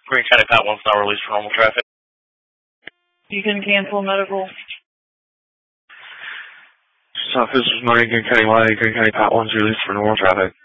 Green County Pat 1's not released for normal traffic. You can cancel medical. South, this is Marine, Green County Y. Green County Pat 1's released for normal traffic.